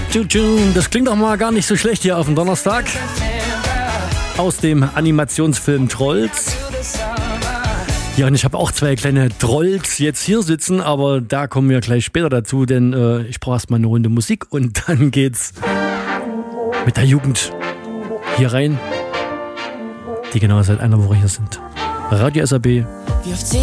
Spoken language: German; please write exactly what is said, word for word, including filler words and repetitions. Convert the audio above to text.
Das klingt doch mal gar nicht so schlecht hier auf dem Donnerstag. Aus dem Animationsfilm Trolls. Ja, und ich habe auch zwei kleine Trolls jetzt hier sitzen, aber da kommen wir gleich später dazu, denn äh, ich brauche erstmal eine Runde Musik und dann geht's mit der Jugend hier rein, die genau seit einer Woche hier sind. Radio S A B.